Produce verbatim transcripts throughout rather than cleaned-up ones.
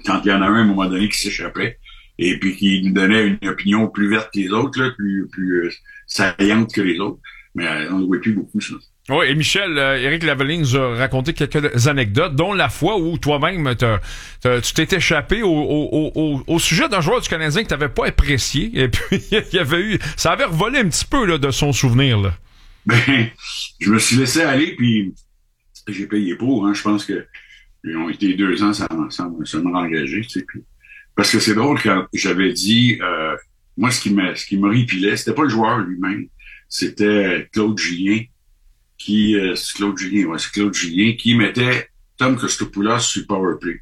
quand il y en a un à un moment donné qui s'échappait et puis qui nous donnait une opinion plus verte que les autres, là, plus plus euh, saillante que les autres. Mais euh, on ne voit plus beaucoup ça. Oui, et Michel, euh, Éric Lavallee nous a raconté quelques anecdotes, dont la fois où toi-même t'as, t'as, tu t'es échappé au, au, au, au sujet d'un joueur du Canadien que t'avais pas apprécié, et puis il y avait eu, ça avait revolé un petit peu là de son souvenir là. Ben, je me suis laissé aller, puis j'ai payé pour. Hein, je pense que ils ont été deux ans sans, sans, sans me rengager, tu sais. Puis, parce que c'est drôle quand j'avais dit, euh, moi ce qui me, ce qui m'horripilait, c'était pas le joueur lui-même, c'était Claude Julien. qui euh, c'est Claude Julien, ouais, c'est Claude Julien qui mettait Tom Kostopoulos sur le powerplay.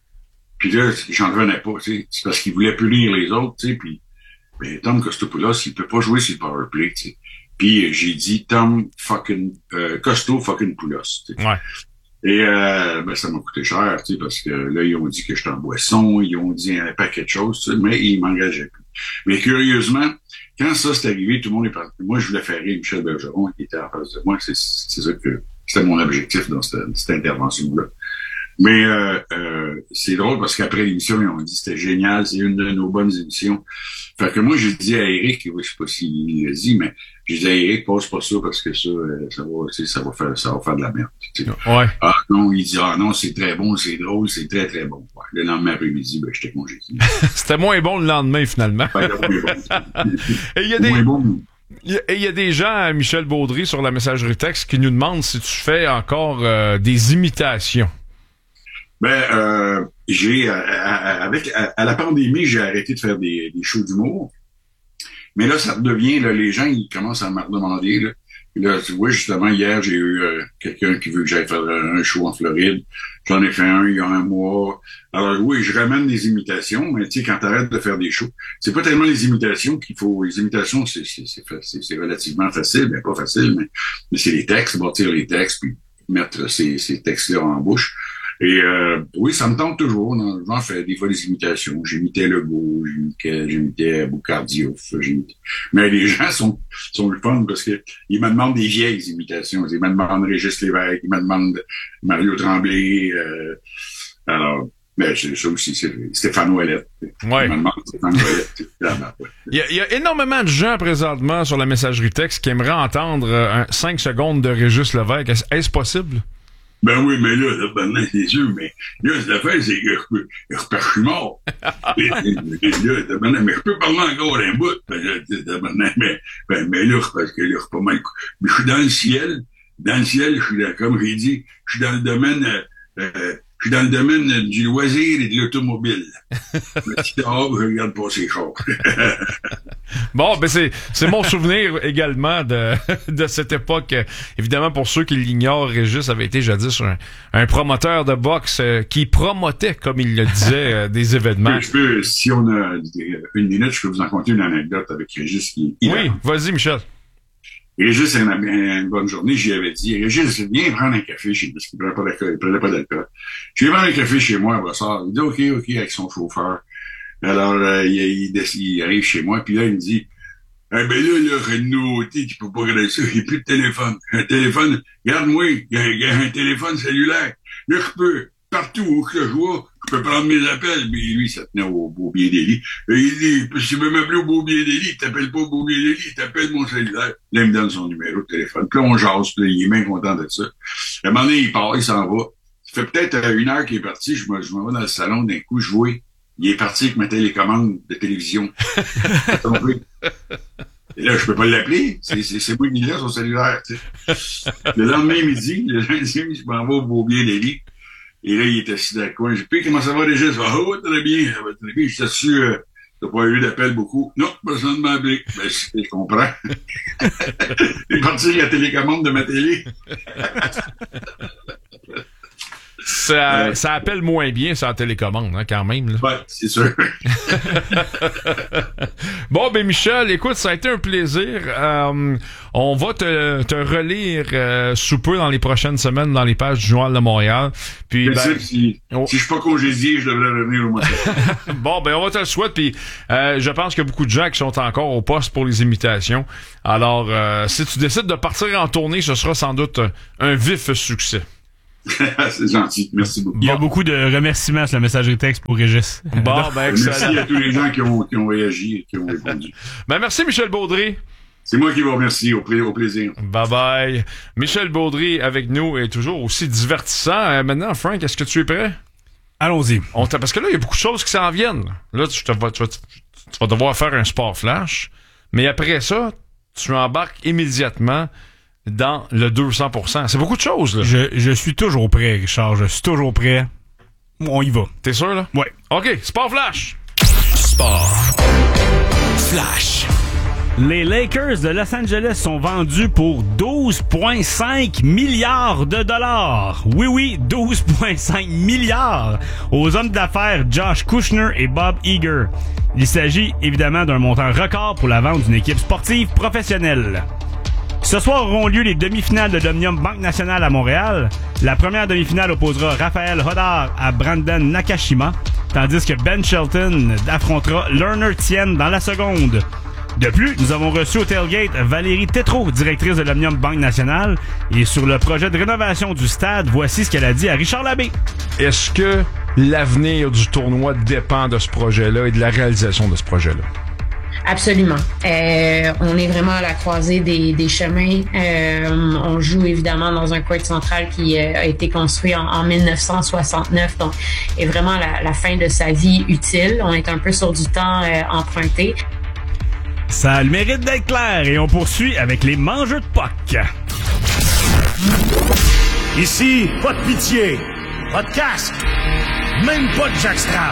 Puis là, j'en revenais pas, tu sais, c'est parce qu'il voulait punir les autres, tu sais, puis ben, Tom Kostopoulos, il peut pas jouer sur le powerplay, tu sais. Puis j'ai dit Tom fucking euh, Costo fucking Poulos, tu sais. Ouais. Et euh, ben ça m'a coûté cher, tu sais, parce que là ils ont dit que j'étais en boisson, ils ont dit un paquet de choses, tu sais, mais ils m'engageaient plus. Mais curieusement, quand ça s'est arrivé, tout le monde est parti. Moi, je voulais faire rire Michel Bergeron qui était en face de moi. C'est, c'est ça que c'était mon objectif dans cette, cette intervention-là. Mais euh, euh, c'est drôle parce qu'après l'émission, ils ont dit c'était génial, c'est une de nos bonnes émissions. Fait que moi, j'ai dit à Eric, je sais pas s'il l'a dit, mais j'ai dit à Eric, passe pas ça parce que ça, ça va, tu sais, ça va faire, ça va faire de la merde. Tu sais. Ouais. Ah non, il dit ah non, c'est très bon, c'est drôle, c'est très très bon. Ouais. Le lendemain après-midi, ben j'étais congédié. C'était moins bon le lendemain finalement. Ouais, bon. Et il y a des bon. Et il y a des gens, Michel Baudry, sur la messagerie texte, qui nous demandent si tu fais encore euh, des imitations. Ben, euh, j'ai, euh, avec, à, à la pandémie, j'ai arrêté de faire des, des shows d'humour. Mais là, ça redevient, là, les gens, ils commencent à me demander, là. Puis là, tu vois, justement, hier, j'ai eu euh, quelqu'un qui veut que j'aille faire un show en Floride. J'en ai fait un il y a un mois. Alors oui, je ramène des imitations, mais tu sais, quand t'arrêtes de faire des shows, c'est pas tellement les imitations qu'il faut. Les imitations, c'est, c'est, c'est, c'est, c'est relativement facile, ben pas facile, mais, mais c'est les textes, bâtir les textes, puis mettre ces, ces textes-là en bouche. Et euh, oui, ça me tente toujours. Non, j'en fais des fois des imitations. J'imitais Legault, j'imitais, j'imitais Boucardiouf. J'imitais... Mais les gens sont sont le fun parce que ils me demandent des vieilles imitations. Ils me demandent Régis Lévesque, ils me demandent Mario Tremblay. Euh, alors, mais c'est ça aussi, c'est Stéphane Ouellette. Ouais. Ils me demandent Stéphane Ouellette. Il y, a, il y a énormément de gens présentement sur la messagerie texte qui aimeraient entendre un, cinq secondes de Régis Lévesque. Est-ce, est-ce possible? Ben oui, mais là, là maintenant, c'est sûr, mais là, l'affaire, c'est que je peux, je suis mort. mais, là, maintenant, mais je peux parler encore un bout. Ben, là, maintenant, mais, ben, mais là, parce que là, je suis pas mal. Mais je suis dans le ciel. Dans le ciel, je suis là, comme j'ai dit, je suis dans le domaine, euh, euh, je suis dans le domaine du loisir et de l'automobile. Mais si dehors, je regarde pas ces chars. Bon, ben c'est c'est mon souvenir également de de cette époque. Évidemment, pour ceux qui l'ignorent, Régis avait été jadis un, un promoteur de boxe euh, qui promotait, comme il le disait, euh, des événements. Je peux, si on a une minute, je peux vous en conter une anecdote avec Régis qui est Oui, vas-y, Michel. Régis, une, une bonne journée, j'y avais dit, Régis, viens prendre un café chez moi, parce qu'il prenait pas d'alcool, il prenait pas d'alcool. Je vais prendre un café chez moi, on va sortir. Il dit, OK, OK, avec son chauffeur. Alors, euh, il, il, il arrive chez moi, puis là, il me dit, eh ben là, là, il y a une nouveauté qui peut pas regarder ça, il n'y a plus de téléphone. Un téléphone, regarde-moi, il y, a, il y a un téléphone cellulaire. Là, je peux, partout où que je vois, je peux prendre mes appels. Mais lui, ça tenait au Beaubier-des-Lits. Et il dit, si tu veux m'appeler au Beaubier-des-Lits, t'appelles pas au Beaubier-des-Lits, t'appelles mon cellulaire. Là, il me donne son numéro de téléphone. Puis là, on jase, puis là, il est bien content de ça. À un moment donné, il part, il s'en va. Ça fait peut-être une heure qu'il est parti, je me, je me vais dans le salon, d'un coup, je vois, il est parti avec ma télécommande de télévision. Et là, je peux pas l'appeler. C'est, c'est, c'est moi qui l'ai, son cellulaire, tu sais. Le lendemain midi, le lundi, je m'en vais au Beaubier-des-Lits. Et là, il est assis dans le coin. J'ai dit, puis, comment ça va, Régis? Ah, oh, très bien, ça va très bien. Je suis assis, euh, t'as pas eu d'appel beaucoup. Non, personne ne m'a appelé. Ben, je comprends. Il est parti avec la télécommande de ma télé. Ça, euh, ça appelle moins bien ça en télécommande, hein, quand même. Là. Ouais, c'est sûr. Bon, ben Michel, écoute, ça a été un plaisir. Euh, on va te, te relire euh, sous peu dans les prochaines semaines dans les pages du Journal de Montréal. Puis, ben, si, on... si je suis pas congédié, je devrais revenir au mois de Bon, ben on va te le souhaiter. Puis, euh, je pense qu'il y a beaucoup de gens qui sont encore au poste pour les imitations. Alors, euh, si tu décides de partir en tournée, ce sera sans doute un, un vif succès. C'est gentil. Merci beaucoup. Il y a Bon. beaucoup de remerciements sur la messagerie texte pour Régis. Bon, ben, Merci excellent. à tous les gens qui ont, qui ont réagi et qui ont répondu. Ben, merci, Michel Baudry. C'est moi qui vous remercie. Au, pla- au plaisir. Bye bye. Michel Baudry avec nous est toujours aussi divertissant. Euh, maintenant, Frank, est-ce que tu es prêt? Allons-y. On t'a- parce que là, il y a beaucoup de choses qui s'en viennent. Là, tu, te vas, tu, vas, tu vas devoir faire un sport flash. Mais après ça, tu embarques immédiatement dans le deux cents pour cent. C'est beaucoup de choses, là. Je, je suis toujours prêt, Richard. Je suis toujours prêt. On y va. T'es sûr, là? Ouais. OK, sport flash. Sport flash. Les Lakers de Los Angeles sont vendus pour douze virgule cinq milliards de dollars. Oui, oui, douze virgule cinq milliards aux hommes d'affaires Josh Kushner et Bob Iger. Il s'agit évidemment d'un montant record pour la vente d'une équipe sportive professionnelle. Ce soir auront lieu les demi-finales de l'Omnium Banque Nationale à Montréal. La première demi-finale opposera Raphaël Hodar à Brandon Nakashima, tandis que Ben Shelton affrontera Lerner Tien dans la seconde. De plus, nous avons reçu au tailgate Valérie Tétrault, directrice de l'Omnium Banque Nationale, et sur le projet de rénovation du stade, voici ce qu'elle a dit à Richard Labbé. Est-ce que l'avenir du tournoi dépend de ce projet-là et de la réalisation de ce projet-là? Absolument. Euh, on est vraiment à la croisée des, des chemins. Euh, on joue évidemment dans un court central qui euh, a été construit en, en dix-neuf cent soixante-neuf, donc est vraiment à la, la fin de sa vie utile. On est un peu sur du temps euh, emprunté. Ça a le mérite d'être clair et on poursuit avec les mangeux de puck. Ici, pas de pitié, pas de casque, même pas de jackstrap.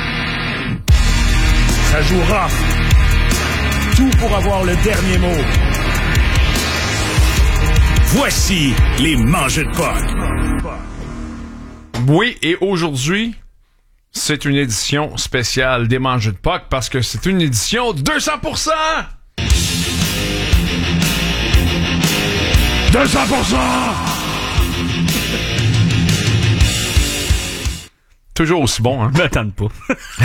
Ça joue rough. Tout pour avoir le dernier mot. Voici les mangeux de puck. Oui, et aujourd'hui, c'est une édition spéciale des Mangeux de Puck parce que c'est une édition de deux cents pour cent! deux cents pour cent! Toujours aussi bon, hein? Me tente pas.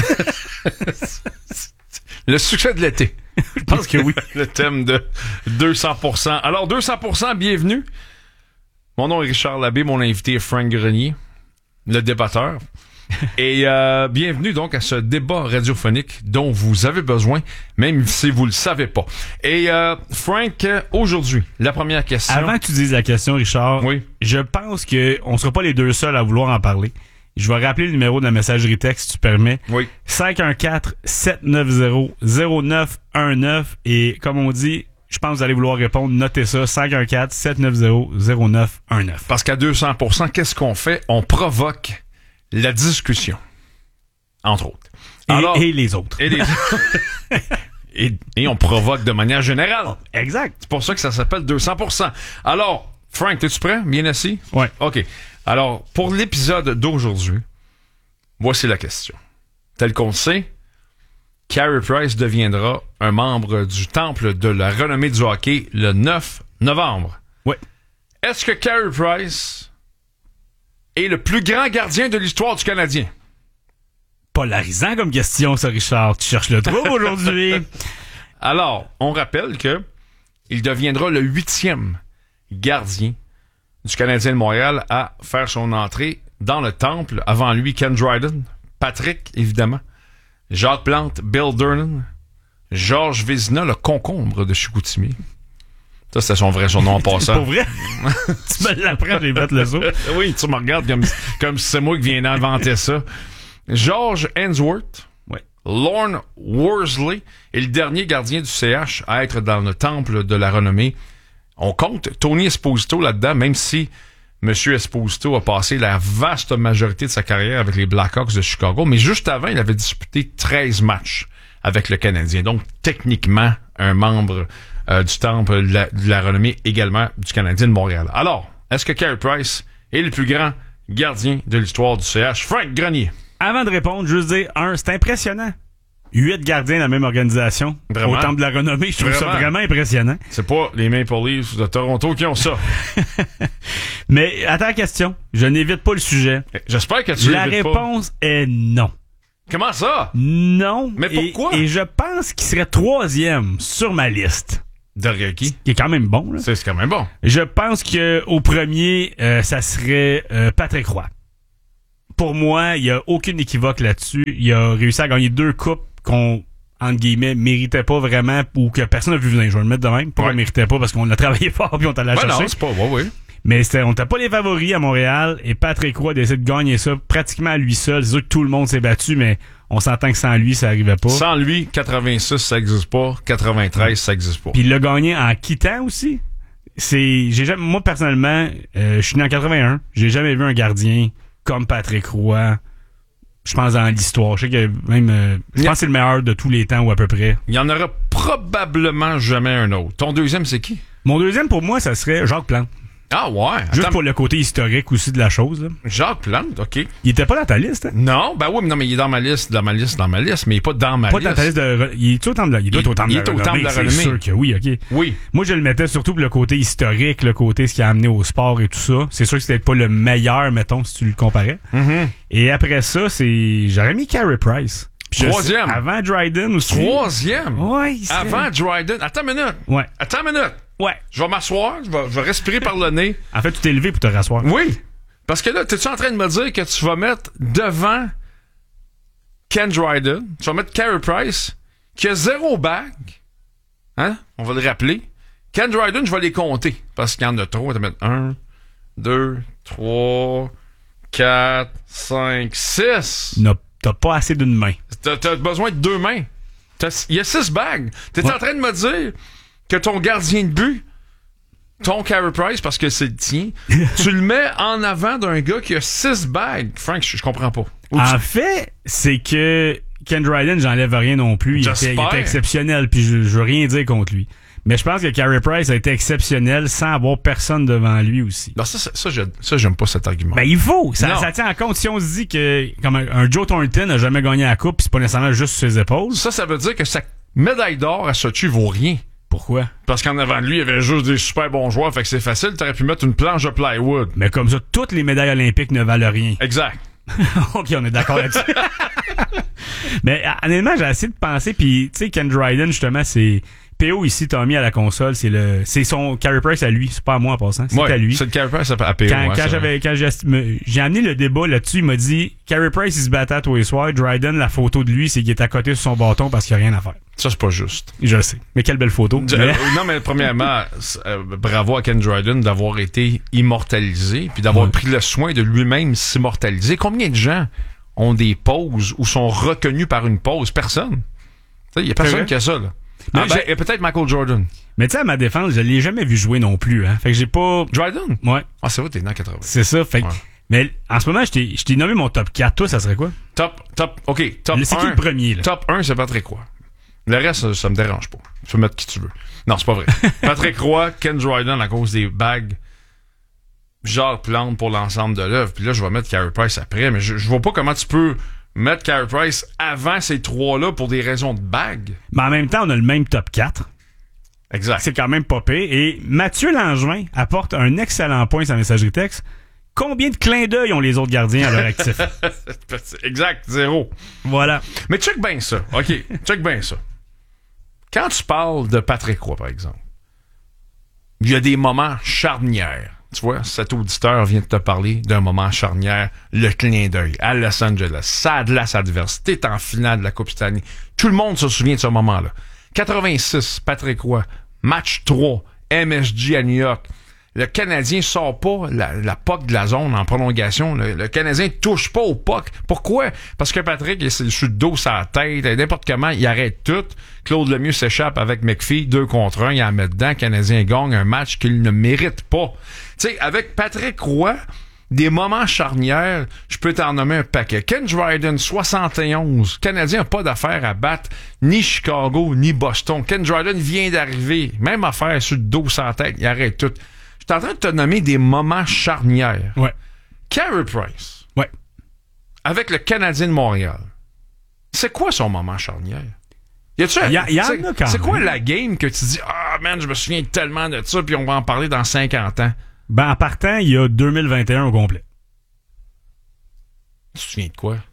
Le succès de l'été. Je pense que oui. Le thème de deux cents pour cent. Alors, deux cents pour cent, bienvenue. Mon nom est Richard Labbé, mon invité est Frank Grenier, le débatteur. Et euh, bienvenue donc à ce débat radiophonique dont vous avez besoin, même si vous le savez pas. Et euh, Frank, aujourd'hui, la première question. Avant que tu dises la question, Richard, Oui. je pense que on sera pas les deux seuls à vouloir en parler. Je vais rappeler le numéro de la messagerie texte, si tu permets. Oui. cinq un quatre, sept neuf zéro, zéro neuf un neuf. Et comme on dit, je pense que vous allez vouloir répondre. Notez ça, cinq un quatre, sept neuf zéro, zéro neuf un neuf. Parce qu'à deux cents pour cent, qu'est-ce qu'on fait? On provoque la discussion. Entre autres. Et, Alors, et les autres. et, les... et, et on provoque de manière générale. Exact. C'est pour ça que ça s'appelle deux cents pour cent. Alors, Frank, es-tu prêt? Bien assis? Ouais. OK. Alors, pour l'épisode d'aujourd'hui, voici la question. Tel qu'on le sait, Carey Price deviendra un membre du Temple de la renommée du hockey le neuf novembre. Ouais. Est-ce que Carey Price est le plus grand gardien de l'histoire du Canadien? Polarisant comme question, ça, Richard. Tu cherches le trou aujourd'hui. Alors, on rappelle que il deviendra le huitième gardien du Canadien de Montréal à faire son entrée dans le temple. Avant lui, Ken Dryden, Patrick, évidemment, Jacques Plante, Bill Durnan, Georges Vézina, le concombre de Chicoutimi. Ça, c'était son vrai surnom en passant. Pour vrai? Tu me l'apprends, j'ai fait le saut. Oui, tu me regardes comme, comme si c'est moi qui viens d'inventer ça. George Ainsworth, Ouais. Lorne Worsley et le dernier gardien du C H à être dans le temple de la renommée. On compte Tony Esposito là-dedans, même si M. Esposito a passé la vaste majorité de sa carrière avec les Blackhawks de Chicago, mais juste avant, il avait disputé treize matchs avec le Canadien. Donc, techniquement, un membre euh, du temple de la, de la renommée également du Canadien de Montréal. Alors, est-ce que Carey Price est le plus grand gardien de l'histoire du C H? Frank Grenier. Avant de répondre, juste dire, un, c'est impressionnant. Huit gardiens dans la même organisation. Vraiment? Au Temple de la renommée, je trouve Vraiment? ça vraiment impressionnant. C'est pas les Maple Leafs de Toronto qui ont ça. Mais à ta question, je n'évite pas le sujet. J'espère que tu La l'évites pas. réponse est non. Comment ça? Non. Mais Et- pourquoi? Et, je pense qu'il serait troisième sur ma liste Derrière qui? Qui est quand même bon, là. C'est, c'est quand même bon. Je pense que au premier, euh, ça serait euh, Patrick Roy. Pour moi, il y a aucune équivoque là-dessus. Il a réussi à gagner deux coupes qu'on, entre guillemets, méritait pas vraiment ou que personne n'a vu venir. Je vais le mettre de même. Pas ouais. qu'on méritait pas parce qu'on a travaillé fort puis on t'a la Ouais, chercher. non, c'est pas, ouais, ouais. Mais c'était, on n'était pas les favoris à Montréal et Patrick Roy décide de gagner ça pratiquement à lui seul. C'est sûr que tout le monde s'est battu, mais on s'entend que sans lui, ça arrivait pas. Sans lui, quatre-vingt-six, ça existe pas. quatre-vingt-treize, ça existe pas. Puis il l'a gagné en quittant aussi. C'est, j'ai jamais, moi personnellement, euh, je suis né en quatre-vingt-un. J'ai jamais vu un gardien comme Patrick Roy. Je pense dans l'histoire. Je sais que même, euh, je pense que c'est le meilleur de tous les temps ou à peu près. Il y en aura probablement jamais un autre. Ton deuxième, c'est qui? Mon deuxième pour moi, ça serait Jacques Plante. Ah ouais. Juste Attends, pour le côté historique aussi de la chose. Là. Jacques Plante, ok. Il était pas dans ta liste, hein? Non, ben oui, mais non, mais il est dans ma liste, dans ma liste, dans ma liste, mais il est pas dans ma Pas liste. dans ta liste de. Il est au temple de, il doit être au temple Il de est au la temple de la renommée. renommée. C'est sûr que oui, ok. Oui. Moi, je le mettais surtout pour le côté historique, le côté ce qui a amené au sport et tout ça. C'est sûr que c'était pas le meilleur, mettons, si tu le comparais. Mm-hmm. Et après ça, c'est. J'aurais mis Carey Price. Puis je Troisième. sais, avant Dryden aussi. Troisième. Ouais, il serait- Avant Dryden. Attends une minute. Ouais. Attends une minute. Ouais. Je vais m'asseoir, je vais, je vais respirer par le nez. En fait, tu t'es levé pour te rasseoir. Oui. Parce que là, t'es-tu en train de me dire que tu vas mettre devant Ken Dryden, tu vas mettre Carey Price, qui a zéro bague, hein? On va le rappeler. Ken Dryden, je vais les compter, parce qu'il y en a trop. On va mettre un, deux, trois, quatre, cinq, six. Non, t'as pas assez d'une main. T'as, t'as besoin de deux mains. Il y a six bagues. T'es Ouais. en train de me dire que ton gardien de but, ton Carey Price, parce que c'est le tien, tu le mets en avant d'un gars qui a six bagues. Frank, je, je comprends pas. Ou En tu- fait, c'est que Ken Dryden, j'enlève rien non plus. Il était, il J'espère. était exceptionnel, puis je, je veux rien dire contre lui. Mais je pense que Carey Price a été exceptionnel sans avoir personne devant lui aussi. Non, ça, ça, ça, je- ça, j'aime pas cet argument. Ben, il faut. Ça, Non. ça tient en compte. Si on se dit que comme un, un Joe Thornton n'a jamais gagné la coupe, pis c'est pas nécessairement juste sur ses épaules. Ça, ça veut dire que sa médaille d'or à Sochi vaut rien. Pourquoi? Parce qu'en avant de lui, il y avait juste des super bons joueurs, fait que c'est facile, t'aurais pu mettre une planche de plywood. Mais comme ça, toutes les médailles olympiques ne valent rien. Exact. OK, on est d'accord là-dessus. Mais honnêtement, j'ai essayé de penser, puis tu sais, Ken Dryden, justement, c'est... P O ici, Tommy à la console, c'est le, c'est son Carey Price à lui, c'est pas à moi en passant, c'est Ouais, à lui. c'est le Carey Price à P O. Quand, ouais, quand c'est j'avais, quand j'ai, me- j'ai amené le débat là-dessus, il m'a dit, Carey Price, il se battait à tous les soirs. Dryden, la photo de lui, c'est qu'il est à côté sur son bâton parce qu'il n'y a rien à faire. Ça, c'est pas juste. Je le sais. Mais quelle belle photo. Euh, Mais- non, mais premièrement, euh, bravo à Ken Dryden d'avoir été immortalisé puis d'avoir Ouais. pris le soin de lui-même s'immortaliser. Combien de gens ont des pauses ou sont reconnus par une pause? Personne. Il y a C'est personne vrai? qui a ça, là. Mais Ah, ben, j'ai- et peut-être Michael Jordan. Mais tu sais, à ma défense, je l'ai jamais vu jouer non plus, hein. Fait que j'ai pas, Dryden? ouais, Ah, c'est vrai, t'es né en quatre-vingts. c'est ça. Fait que, Ouais. mais en ce moment, je t'ai, je t'ai nommé mon top quatre. Toi, ça serait quoi? Top, top, OK, top C'est qui un. le premier, là? Top un, c'est Patrick Roy. Le reste, ça, ça me dérange pas. Tu peux mettre qui tu veux. Non, c'est pas vrai. Patrick Roy, Ken Dryden à cause des bagues. Jacques Plante pour l'ensemble de l'œuvre. Puis là, je vais mettre Carey Price après, mais je, je vois pas comment tu peux mettre Carey Price avant ces trois-là pour des raisons de bagues. Mais en même temps, on a le même top quatre. Exact. C'est quand même pas pire. Et Mathieu Langevin apporte un excellent point sur la messagerie texte. Combien de clins d'œil ont les autres gardiens à leur actif? Exact, zéro. Voilà. Mais check bien ça. OK, check bien ça. Quand tu parles de Patrick Roy, par exemple, il y a des moments charnières. Tu vois, cet auditeur vient de te parler d'un moment charnière, le clin d'œil à Los Angeles. Ça a de la adversité. T'es en finale de la Coupe Stanley. Tout le monde se souvient de ce moment-là. quatre-vingt-six, Patrick Roy. Match trois, M S G à New York. Le Canadien sort pas la, la puck de la zone en prolongation. Le, le Canadien touche pas au puck. Pourquoi? Parce que Patrick est sur le dos, sa tête, n'importe comment, il arrête tout. Claude Lemieux s'échappe avec McPhee, deux contre un, il en met dedans. Le Canadien gagne un match qu'il ne mérite pas. Tu sais, avec Patrick Roy, des moments charnières, je peux t'en nommer un paquet. Ken Dryden, soixante et onze. Le Canadien n'a pas d'affaire à battre ni Chicago, ni Boston. Ken Dryden vient d'arriver. Même affaire sur le dos, sa tête, il arrête tout. Je suis en train de te nommer des moments charnières. Ouais. Carey Price. Ouais. Avec le Canadien de Montréal. C'est quoi son moment charnière? Y a-tu un- Y a- y en c'est- a quand C'est quoi même. la game que tu dis, ah man, je me souviens tellement de ça, puis on va en parler dans cinquante ans? Ben, en partant, il y a deux mille vingt et un au complet. Tu te souviens de quoi?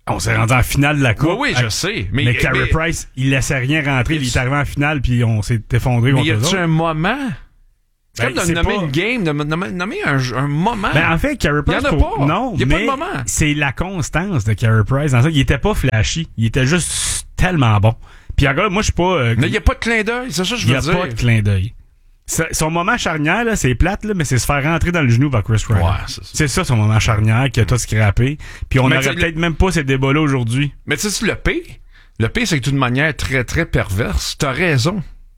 On s'est rendu en finale de la Coupe. Oui, oui, je sais. Mais, mais Carey mais, Price, il laissait rien rentrer. Il est arrivé en finale, puis on s'est effondré mais contre y eux a-tu autres. un moment? C'est Ben, comme de c'est nommer pas- une game, de nommer, nommer un, un moment. Ben, en fait, Carey Price, y en a pour- pas. non, Y a mais pas de moment. c'est la constance de Carey Price. Dans ça, il était pas flashy. Il était juste tellement bon. Puis encore, moi, je suis pas... euh, Mais il n'y a pas de clin d'œil, c'est ça que je il y veux a dire. pas de clin d'œil. Ça- Son moment charnière, là, c'est plate, là, mais c'est se faire rentrer dans le genou par Chris Ryder. Ouais, c'est ça. C'est ça son moment charnière qui a tout scrappé. Puis on Mais n'aurait t'sais, peut-être même pas ces débats-là aujourd'hui. Mais tu sais, le pire, le pire, c'est que d'une manière très, très perverse, t'as raison.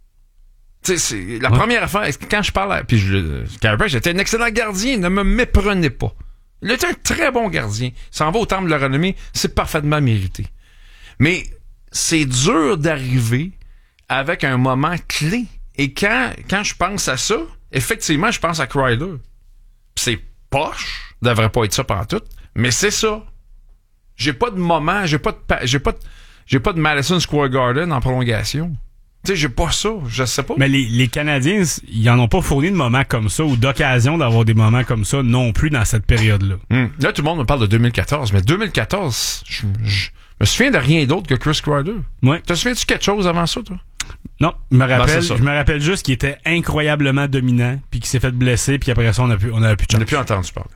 Tu sais, c'est la Ouais. première affaire, est-ce que quand je parle à, puis je, Carey Price était un excellent gardien, ne me méprenez pas. Il était un très bon gardien. Il s'en va au temple de la renommée, c'est parfaitement mérité. Mais c'est dur d'arriver avec un moment clé. Et quand, quand je pense à ça, effectivement, je pense à Kryler. C'est poche, devrait pas être ça pantoute, mais c'est ça. J'ai pas de moment, j'ai pas de, pa- j'ai pas de, j'ai pas de Madison Square Garden en prolongation. Tu sais, j'ai pas ça, je sais pas. Mais les, les Canadiens, ils en ont pas fourni de moments comme ça ou d'occasion d'avoir des moments comme ça non plus dans cette période-là. Hum. Là, tout le monde me parle de deux mille quatorze, mais deux mille quatorze, je, je me souviens de rien d'autre que Chris Kreider. Ouais. Te souviens-tu quelque chose avant ça, toi? Non, je me rappelle, Ben, c'est ça. je me rappelle juste qu'il était incroyablement dominant, puis qu'il s'est fait blesser, puis après ça, on a plus, on avait plus de Je chance. n'ai plus entendu parler.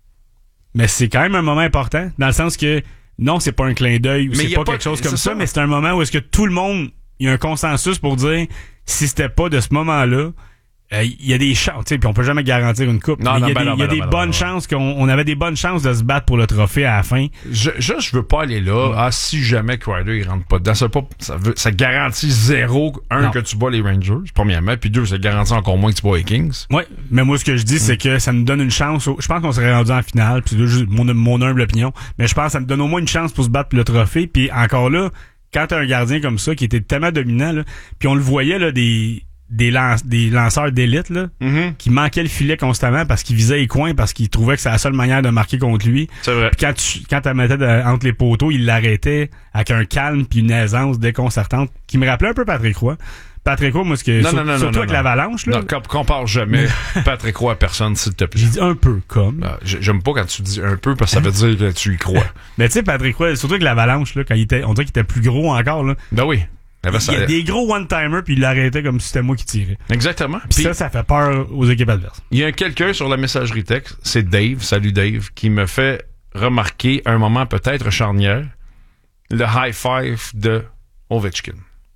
Mais c'est quand même un moment important, dans le sens que, non, c'est pas un clin d'œil ou Mais c'est y a pas, pas- quelque chose c'est comme ça, ça. mais c'est un moment où est-ce que tout le monde, il y a un consensus pour dire, si c'était pas de ce moment-là, euh, il y a des chances, tu sais, puis on peut jamais garantir une coupe. Non, mais non, il y a ben des, non, il y a ben des non, ben bonnes non, chances qu'on on avait des bonnes chances de se battre pour le trophée à la fin. Je, je, je veux pas aller là. Ah, si jamais Kreider, il rentre pas dedans, ça, pas, ça, veut, ça garantit zéro, un, Non. que tu bats les Rangers, premièrement, puis deux, ça garantit encore moins que tu bats les Kings. Ouais, mais moi ce que je dis c'est que ça nous donne une chance. au- Je pense qu'on serait rendu en finale, puis c'est juste mon, mon humble opinion, mais je pense que ça nous donne au moins une chance pour se battre pour le trophée. Puis encore là, quand t'as un gardien comme ça qui était tellement dominant là, puis on le voyait là des des, lance, des lanceurs d'élite là, Mm-hmm. qui manquaient le filet constamment parce qu'ils visaient les coins parce qu'ils trouvaient que c'est la seule manière de marquer contre lui. C'est vrai. Puis quand tu quand tu mettais de- entre les poteaux, il l'arrêtait avec un calme puis une aisance déconcertante qui me rappelait un peu Patrick Roy. Patrick Roy, moi ce que Non, sur- non, non, surtout non, avec non. l'Avalanche là. Non, com- compare jamais Patrick Roy à personne, s'il te plaît. J'ai dit un peu comme. Ah, j'ai- J'aime pas quand tu dis un peu parce que ça veut dire que tu y crois. Mais tu sais, Patrick Roy, surtout avec l'Avalanche, là, quand il était, on dirait qu'il était plus gros encore, là. Ben oui. Il y avait Il y a ça- des gros one-timers, puis il l'arrêtait comme si c'était moi qui tirais. Exactement. Puis Puis ça, ça fait peur aux équipes adverses. il y a quelqu'un sur la messagerie texte, c'est Dave, salut Dave, qui me fait remarquer un moment peut-être charnière, le high five de Ovechkin.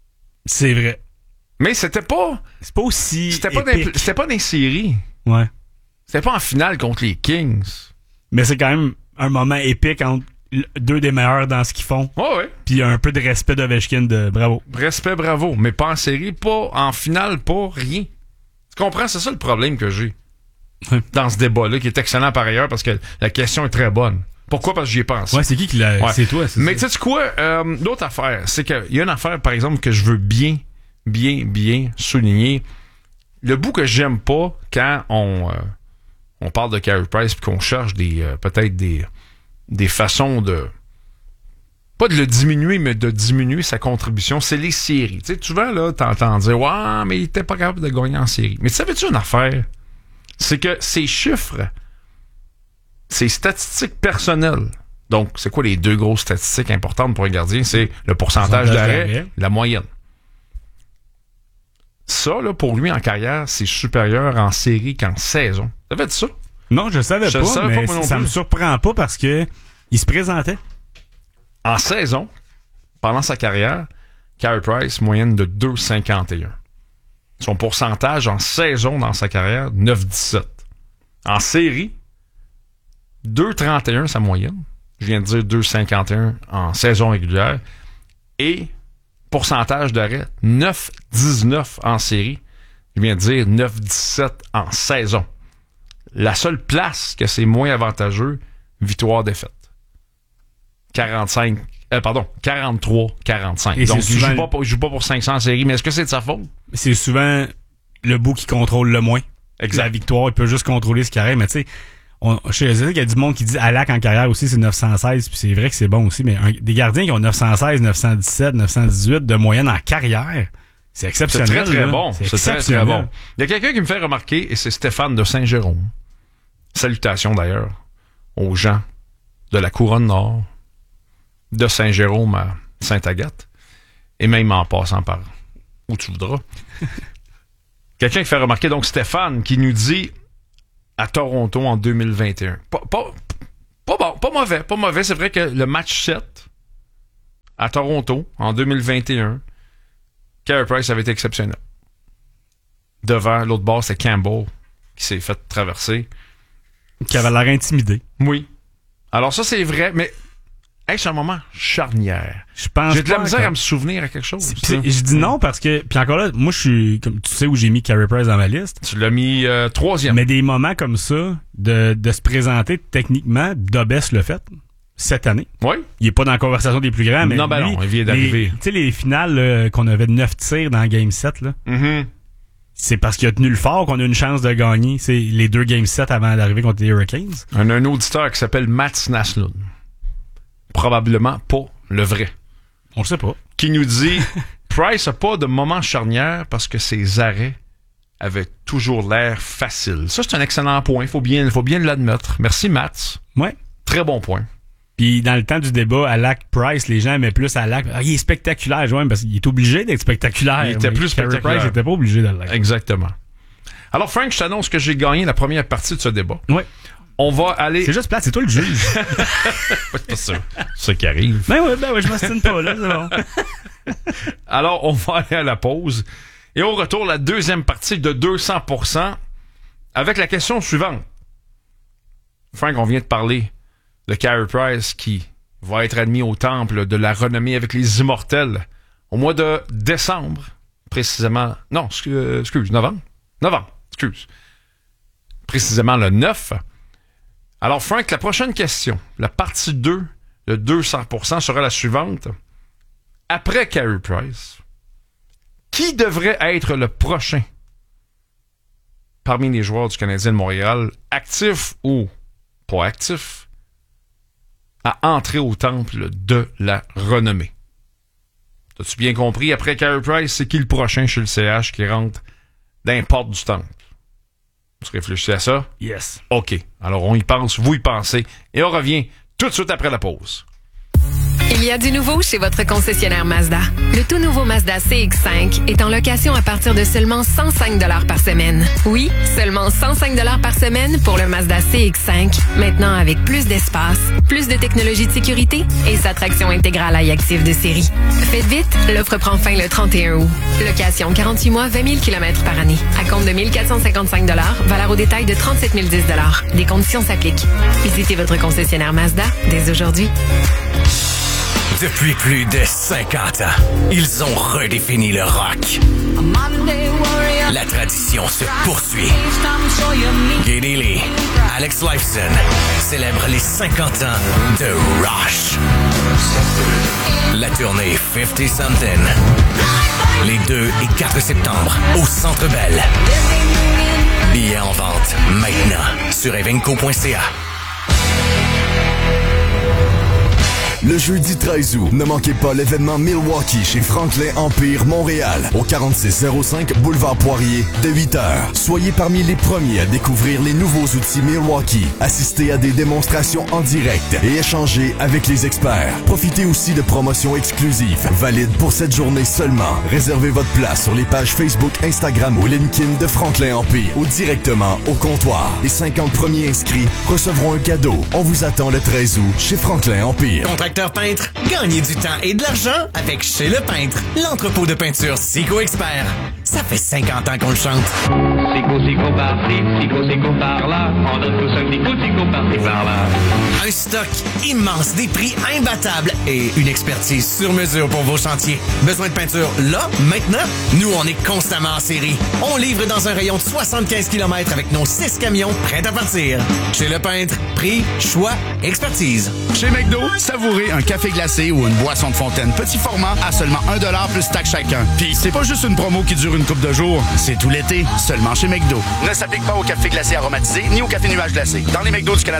C'est vrai. Mais c'était pas, C'est pas aussi c'était pas, dans, épique. c'était pas dans les séries. Ouais. C'était pas en finale contre les Kings. Mais c'est quand même un moment épique entre l- deux des meilleurs dans ce qu'ils font. Ouais, ouais. Puis un peu de respect d'Ovechkin de bravo. Respect, bravo. Mais pas en série, pas en finale, pas rien. Tu comprends? C'est ça le problème que j'ai Ouais. dans ce débat-là, qui est excellent par ailleurs, parce que la question est très bonne. Pourquoi? Parce que j'y ai pensé. Ouais, c'est qui qui l'a. Ouais. C'est toi, c'est Mais ça. tu sais quoi? Euh, l'autre affaire, c'est qu'il y a une affaire, par exemple, que je veux bien, bien, bien souligner. Le bout que j'aime pas quand on, euh, on parle de Carey Price puis qu'on cherche des euh, peut-être des, des façons de pas de le diminuer, mais de diminuer sa contribution, c'est les séries. Tu sais, souvent, là, t'entends dire « Ouais, mais il était pas capable de gagner en série. » Mais tu savais-tu une affaire? C'est que ces chiffres, ces statistiques personnelles, donc c'est quoi les deux grosses statistiques importantes pour un gardien? C'est le pourcentage Pourcentage d'arrêt, d'arrêt. la moyenne. Ça, là, pour lui, en carrière, c'est supérieur en série qu'en saison. Savais-tu ça? Non, je savais Je pas, savais mais pas, moi non ça plus. me surprend pas parce que il se présentait. En saison, pendant sa carrière, Carey Price, moyenne de deux virgule cinquante et un. Son pourcentage en saison dans sa carrière, neuf virgule dix-sept. En série, deux virgule trente et un sa moyenne. Je viens de dire deux virgule cinquante et un en saison régulière. Et pourcentage d'arrêt, neuf virgule dix-neuf en série. Je viens de dire neuf virgule dix-sept en saison. La seule place que c'est moins avantageux, victoire-défaite. quarante-cinq, euh, pardon, quarante-trois quarante-cinq. Et Donc, c'est il souvent- joue pas, pour- il joue pas pour cinq cents en série, mais est-ce que c'est de sa faute? C'est souvent le bout qui contrôle le moins. Exact. La victoire, il peut juste contrôler ce qui arrive, mais tu sais, on- je sais qu'il y a du monde qui dit Alak en carrière aussi, c'est neuf cent seize, puis c'est vrai que c'est bon aussi, mais un- des gardiens qui ont neuf cent seize, neuf cent dix-sept, neuf cent dix-huit de moyenne en carrière, c'est C'est exceptionnel. très, très là. bon. C'est très, très exceptionnel. bon. Il y a quelqu'un qui me fait remarquer, et c'est Stéphane de Saint-Jérôme. Salutations d'ailleurs aux gens de la Couronne Nord, de Saint-Jérôme à Sainte-Agathe, et même en passant par où tu voudras. Quelqu'un qui fait remarquer, donc Stéphane, qui nous dit à Toronto en deux mille vingt et un. Pas, pas, pas bon, pas mauvais, pas mauvais. C'est vrai que le match sept à Toronto en deux mille vingt et un, Carey Price avait été exceptionnel. Devant, l'autre bord, c'est Campbell qui s'est fait traverser. Qui avait l'air intimidé. Oui. Alors ça, c'est vrai, mais hey, c'est un moment charnière. Je pense J'ai de la pas misère que- à me souvenir à quelque chose. Pis c'est- Je dis non parce que, puis encore là, moi je suis, comme tu sais où j'ai mis Carey Price dans ma liste. Tu l'as mis euh, troisième. Mais des moments comme ça, de, de se présenter techniquement, Dobes l'a fait cette année. Oui. Il est pas dans la conversation des plus grands, mais Non, ben lui, non, il vient les- d'arriver. Tu sais, les finales là, qu'on avait de neuf tirs dans Game sept, là, Mm-hmm. c'est parce qu'il a tenu le fort qu'on a une chance de gagner. C'est les deux Game sept avant d'arriver contre les Hurricanes. Un, un auditeur qui s'appelle Mats Naslund. Probablement pas le vrai. On le sait pas. Qui nous dit Price a pas de moment charnière parce que ses arrêts avaient toujours l'air faciles. Ça, c'est un excellent point. Il faut bien, faut bien l'admettre. Merci, Mats. Ouais. Très bon point. Puis dans le temps du débat, à Lac Price, les gens aimaient plus à Lac. Ah, il est spectaculaire, ouais, parce qu'il est obligé d'être spectaculaire. Il était Mais plus Carey spectaculaire. Price n'était pas obligé de l'être. Exactement. Alors, Frank, je t'annonce que j'ai gagné la première partie de ce débat. Ouais. On va aller... C'est juste plate, c'est toi le juge. C'est pas ça. C'est ça qui arrive. ben ouais, ben ouais, je m'ostine pas, là, c'est bon. Alors, on va aller à la pause. Et au retour, la deuxième partie de deux cents pour cent avec la question suivante. Frank, on vient de parler de Carey Price qui va être admis au temple de la renommée avec les immortels au mois de décembre, précisément... Non, excuse, excuse novembre? Novembre, excuse. Précisément le neuf. Alors, Frank, la prochaine question, la partie deux de deux cents pour cent sera la suivante. Après Carey Price, qui devrait être le prochain parmi les joueurs du Canadien de Montréal, actifs ou pas actifs, à entrer au temple de la renommée? T'as-tu bien compris? Après Carey Price, c'est qui le prochain chez le C H qui rentre dans les portes du temple? Tu réfléchis à ça? Yes. OK. Alors, on y pense, vous y pensez, et on revient tout de suite après la pause. Il y a du nouveau chez votre concessionnaire Mazda. Le tout nouveau Mazda C X cinq est en location à partir de seulement cent cinq dollars par semaine. Oui, seulement cent cinq dollars par semaine pour le Mazda C X cinq. Maintenant avec plus d'espace, plus de technologie de sécurité et sa traction intégrale iActive de série. Faites vite, l'offre prend fin le trente et un août. Location quarante-huit mois, vingt mille kilomètres par année. À compte de mille quatre cent cinquante-cinq dollars, valeur au détail de trente-sept mille dix dollars. Des conditions s'appliquent. Visitez votre concessionnaire Mazda dès aujourd'hui. Depuis plus de cinquante ans, ils ont redéfini le rock. La tradition se poursuit. Geddy Lee, Alex Lifeson célèbrent les cinquante ans de Rush. La tournée cinquante Something. Les deux et quatre septembre au Centre Bell. Billets en vente maintenant sur evenco point c a. Le jeudi treize août, ne manquez pas l'événement Milwaukee chez Franklin Empire Montréal, au quarante-six zéro cinq Boulevard Poirier, de huit heures. Soyez parmi les premiers à découvrir les nouveaux outils Milwaukee, assistez à des démonstrations en direct et échangez avec les experts. Profitez aussi de promotions exclusives, valides pour cette journée seulement. Réservez votre place sur les pages Facebook, Instagram ou LinkedIn de Franklin Empire ou directement au comptoir. Les cinquante premiers inscrits recevront un cadeau. On vous attend le treize août chez Franklin Empire. Contracteur peintre, gagnez du temps et de l'argent avec Chez Le Peintre, l'entrepôt de peinture Sico Expert. Ça fait cinquante ans qu'on le chante. Sico, sico par-ci, sico, sico par-là. On donne tous un petit coup de sico par-ci, par-là. Un stock immense, des prix imbattables et une expertise sur mesure pour vos chantiers. Besoin de peinture là, maintenant? Nous, on est constamment en série. On livre dans un rayon de soixante-quinze kilomètres avec nos six camions prêts à partir. Chez Le Peintre, prix, choix, expertise. Chez McDo, savourez un café glacé ou une boisson de fontaine petit format à seulement un dollar plus taxe chacun. Puis c'est pas juste une promo qui dure une couple de jours, c'est tout l'été, seulement chez McDo. Ne s'applique pas au café glacé aromatisé ni au café nuage glacé. Dans les McDo du Canada